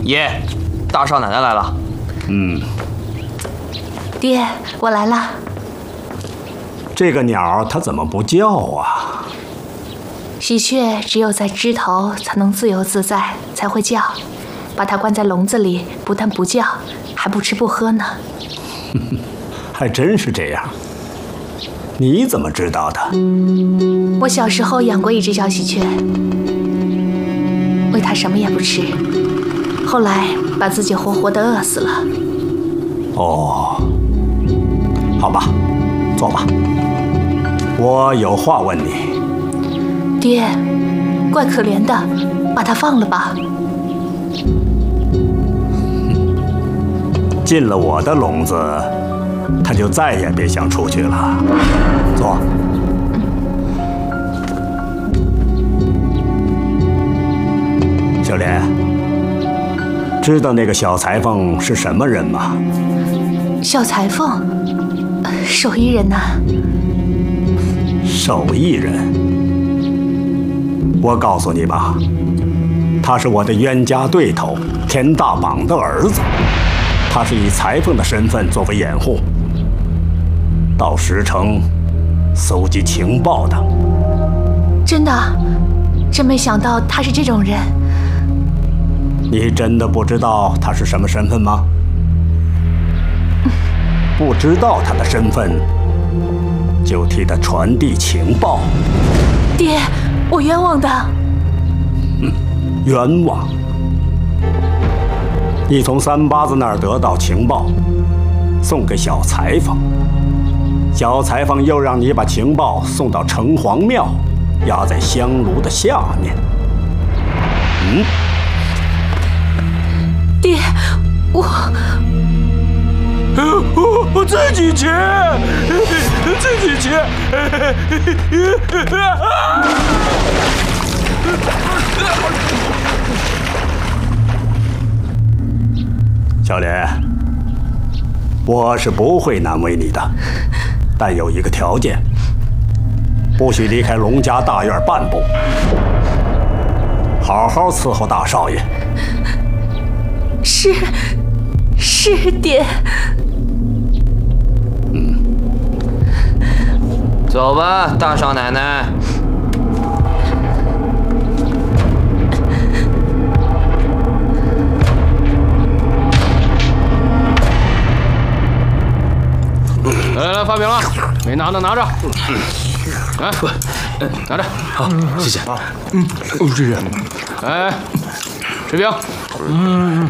爷，大少奶奶来了。 爹，我来了。 这个鸟它怎么不叫啊？ 喜鹊只有在枝头才能自由自在，才会叫。把它关在笼子里，不但不叫，还不吃不喝呢。 还真是这样。你怎么知道的？ 我小时候养过一只小喜鹊，喂它什么也不吃，后来把自己活活地饿死了。 哦，好吧，坐吧。我有话问你。 爹，怪可怜的，把它放了吧。 进了我的笼子，它就再也别想出去了。坐。小莲，知道那个小裁缝是什么人吗？ 小裁缝，手艺人呐。 手艺人。我告诉你吧，他是我的冤家对头田大榜的儿子。他是以裁缝的身份作为掩护，到石城搜集情报的。 真的？真没想到他是这种人。 你真的不知道他是什么身份吗？不知道他的身份，就替他传递情报。 爹，我冤枉的。 冤枉？你从三八子那儿得到情报，送给小裁缝，小裁缝又让你把情报送到城隍庙，压在香炉的下面。 爹，我自己切，自己切。 小莲，我是不会难为你的，但有一个条件，不许离开龙家大院半步，好好伺候大少爷。 是爹。 走吧，大少奶奶。 来，发饼了，没拿的拿着。来，拿着。 好，谢谢。 谢谢。哎，吃饼。